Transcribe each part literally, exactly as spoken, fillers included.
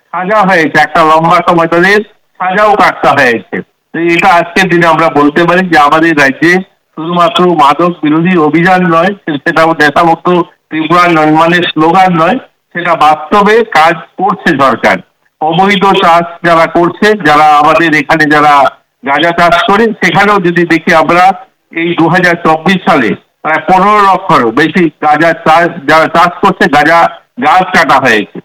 সাজা হয়েছে, একটা লম্বা সময় ধরে সাজাও কাটতে হয়েছে। তো এটা আজকের দিনে আমরা বলতে পারি যে আমাদের রাজ্যে শুধুমাত্র মাদক বিরোধী অভিযান নয়, সেটাও নেশামুক্ত ত্রিপুরা নির্মাণের স্লোগান নয়, সেটা বাস্তবে কাজ করছে সরকার। অবৈধ চাষ যারা করছে, যারা আমাদের এখানে যারা গাঁজা চাষ করে, সেখানেও যদি দেখি আমরা এই দু হাজার চব্বিশ সালে প্রায় পনেরো লক্ষেরও বেশি গাঁজা চাষ যারা চাষ করছে, গাঁজা গাছ কাটা হয়েছে।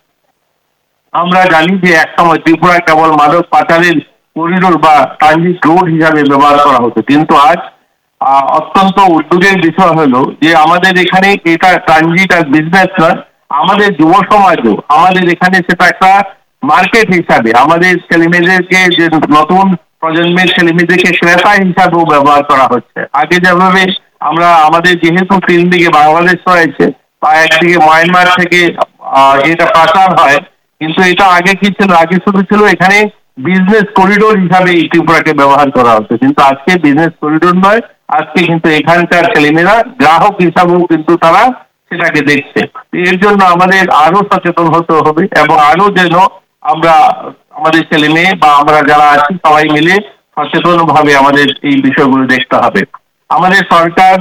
আমরা জানি যে এক সময় ত্রিপুরা কেবল মাদক পাচারের করিডোর বা ট্রানজিট রোড হিসাবে ব্যবহার করা হতো, কিন্তু আজ অত্যন্ত উদ্যোগের বিষয় হলো যে আমাদের এখানে এটা ট্রানজিট আর বিজনেস নয়, আমাদের যুব সমাজও আমাদের এখানে সেটা একটা মার্কেট হিসাবে, আমাদের ছেলেমেয়েদেরকে যে নতুন প্রজন্মের ছেলেমেয়েদেরকে ক্রেতা হিসাবেও ব্যবহার করা হচ্ছে। আগে যেভাবে আমরা আমাদের যেহেতু তিন দিকে বাংলাদেশ রয়েছে বা একদিকে মায়ানমার থেকে এটা পাচার হয়, কিন্তু এটা আগে কি ছিল, আগে শুধু ছিল এখানে বিজনেস করিডোর হিসাবে এই ত্রিপুরাকে ব্যবহার করা হতো, কিন্তু আজকে বিজনেস করিডোর নয়, আজকে কিন্তু এখানকার ছেলেমেয়েরা গ্রাহক হিসাবেও কিন্তু তারা সেটাকে দেখছে। এর জন্য আমাদের আরো সচেতন হতে হবে এবং আরো যেন আমরা আমাদের ছেলে মেয়ে বা আমরা যারা আছি সবাই মিলে সচেতন ভাবে আমাদের এই বিষয়গুলো দেখতে হবে। আমাদের সরকার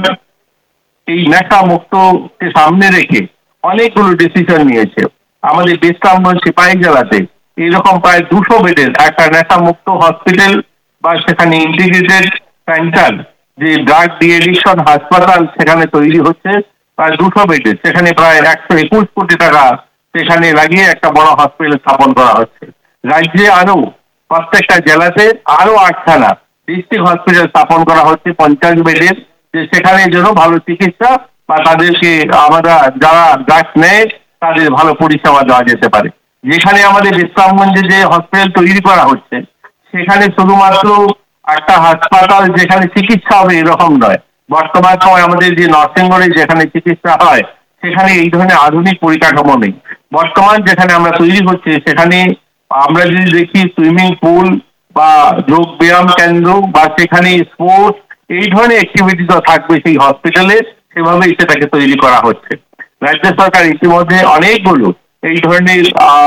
এই নেশা মুক্তকে সামনে রেখে অনেকগুলো ডিসিশন নিয়েছে। আমাদের বিশ্রামগঞ্জ সিপাহী জেলাতে এইরকম প্রায় দুশো বেডের একটা নেশা মুক্ত হসপিটাল বা সেখানে ইন্টিগ্রেটেড সেন্টার, যে ড্রাগ ডি এডিকশন হাসপাতাল সেখানে তৈরি হচ্ছে প্রায় দুশো বেডের, সেখানে প্রায় একশো একুশ কোটি টাকা সেখানে লাগিয়ে একটা বড় হসপিটাল স্থাপন করা হচ্ছে। রাজ্যে আরো প্রত্যেকটা জেলাতে আরো আটখানা ডিস্ট্রিক্ট হসপিটাল স্থাপন করা হচ্ছে পঞ্চাশ বেডের, যে সেখানে যেন ভালো চিকিৎসা বা তাদেরকে আমরা যারা ড্রাগ নেয় তাদের ভালো পরিষেবা দেওয়া যেতে পারে। যেখানে আমাদের বিশ্রামগঞ্জে যে হসপিটাল তৈরি করা হচ্ছে, সেখানে শুধুমাত্র একটা হাসপাতাল যেখানে চিকিৎসা হবে এরকম নয়, বর্তমান সময় আমাদের যে নার্সিংহোমে যেখানে চিকিৎসা হয় সেখানে এই ধরনের আধুনিক পরিকাঠামো নেই। বর্তমান যেখানে আমরা তৈরি হচ্ছে সেখানে আমরা যদি দেখি সুইমিং পুল বা যোগ ব্যায়াম কেন্দ্র বা সেখানে স্পোর্টস এই ধরনের অ্যাক্টিভিটি তো থাকবে সেই হসপিটালে, সেভাবেই সেটাকে তৈরি করা হচ্ছে। রাজ্য সরকার ইতিমধ্যে অনেকগুলো এই ধরনের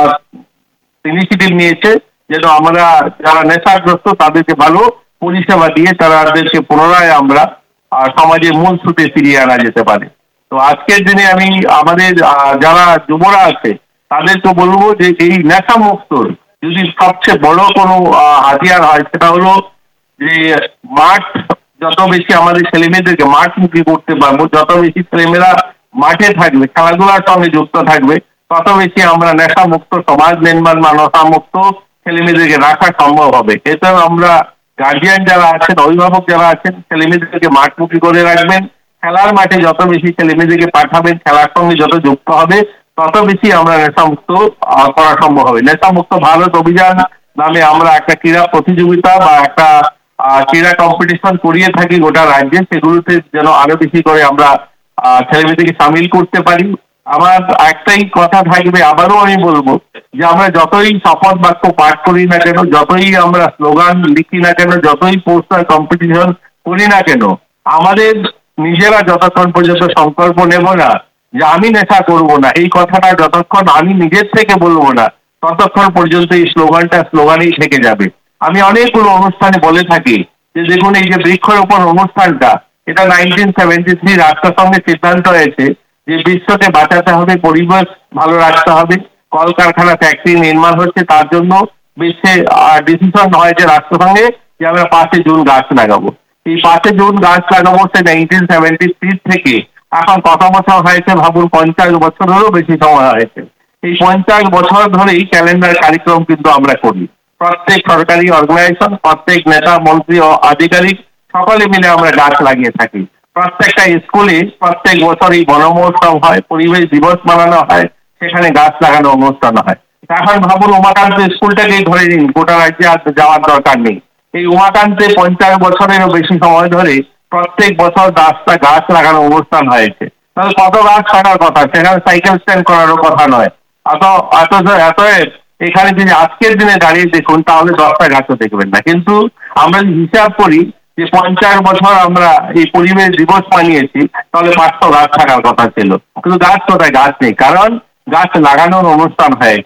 ইনিশিয়েটিভ নিয়েছে যেন আমরা যারা নেশাগ্রস্ত তাদেরকে ভালো পরিষেবা দিয়ে তাদেরকে পুনরায় আমরা সমাজের মূল স্রোতে ফিরিয়ে আনা যেতে পারে। তো আজকের দিনে আমি আমাদের যারা যুবরা আছে তাদেরকে বলবো যে এই নেশা মুক্ত যদি সবচেয়ে বড় কোনো হাতিয়ার হয় সেটা হলো যে মাঠ, যত বেশি আমাদের ছেলেমেয়েদেরকে মাঠমুখী করতে পারবো, যত বেশি ছেলেমেয়েরা মাঠে থাকবে, খেলাধুলার সঙ্গে যুক্ত থাকবে, তত বেশি আমরা নেশা মুক্ত সমাজ নির্মাণ বা নেশা মুক্ত ছেলেমেয়েদেরকে রাখা সম্ভব হবে। এছাড়াও আমরা গার্জিয়ান যারা আছেন, অভিভাবক যারা আছেন, ছেলেমেয়েদেরকে মাঠমুখী করে রাখবেন, খেলার মাঠে যত বেশি ছেলেমেয়েদেরকে পাঠাবেন, খেলার সঙ্গে যত যুক্ত হবে তত বেশি আমরা নেশামুক্ত করা সম্ভব হবে। নেশামুক্ত ভারত অভিযান নামে আমরা একটা ক্রীড়া প্রতিযোগিতা বা একটা ক্রীড়া কম্পিটিশন করিয়ে থাকি গোটা রাজ্যে, সেগুলোতে যেন আরো বেশি করে আমরা ছেলেমেয়েদেরকে সামিল করতে পারি। আমার একটাই কথা থাকবে, আবারও আমি বলবো যে আমরা যতই শপথ বাক্য পাঠ করি না কেন, যতই আমরা স্লোগান লিখি না কেন, যতই পোস্টার কম্পিটিশন করি না কেন, আমাদের নিজেরা যতক্ষণ পর্যন্ত সংকল্প নেব না যে আমি নেশা করব না, এই কথাটা যতক্ষণ আমি নিজের থেকে বলবো না, ততক্ষণ পর্যন্ত এই স্লোগানটা স্লোগানই থেকে যাবে। আমি অনেকগুলো অনুষ্ঠানে বলে থাকি যে দেখুন এই যে বৃক্ষরোপণ অনুষ্ঠানটা, এটা নাইনটিন সেভেন্টি থ্রি রাষ্ট্রসংঘের সিদ্ধান্ত হয়েছে যে বিশ্বকে বাঁচাতে হবে, পরিবেশ ভালো রাখতে হবে, কলকারখানা ফ্যাক্টরি নির্মাণ হচ্ছে, তার জন্য বিশ্বে ডিসিশন হয়েছে রাষ্ট্রসংঘে যে আমরা পাঁচই জুন গাছ লাগাবো। এই পাঁচই জুন গাছ লাগাবো সে নাইনটিন সেভেন্টি থ্রি থেকে এখন কত বছর হয়েছে ভাবুন, পঞ্চাশ বছরেরও বেশি সময় হয়েছে। এই পঞ্চাশ বছর ধরেই ক্যালেন্ডার কার্যক্রম কিন্তু আমরা করি। প্রত্যেক সরকারি অর্গানাইজেশন, প্রত্যেক নেতা মন্ত্রী ও আধিকারিক সকলে মিলে আমরা গাছ লাগিয়ে থাকি। প্রত্যেকটা স্কুলে প্রত্যেক বছর এই বন মহোৎসব হয়, পরিবেশ দিবস মানানো হয়, সেখানে গাছ লাগানো অনুষ্ঠান হয়। এখন ভাবুন উমাকান্ত স্কুলটাকেই ধরে নিন, গোটা রাজ্যে আর যাওয়ার দরকার নেই। এই উমাকান্তে পঞ্চাশ বছরেরও বেশি সময় ধরে প্রত্যেক বছর দশটা গাছ লাগানো অনুষ্ঠান হয়েছে। তাহলে কত গাছ কাটার কথা, সেখানে সাইকেল স্ট্যান্ড করারও কথা নয়। অত অথচ এত এখানে যদি আজকের দিনে দাঁড়িয়ে দেখুন তাহলে দশটা গাছও দেখবেন না। কিন্তু আমরা যদি হিসাব করি যে পঞ্চাশ বছর আমরা এই পরিবেশ দিবস মানিয়েছি, তাহলে পাঁচশো গাছ থাকার কথা ছিল, কিন্তু গাছ কোথায়? গাছ নেই, কারণ গাছ লাগানোর অনুষ্ঠান হয়েছে।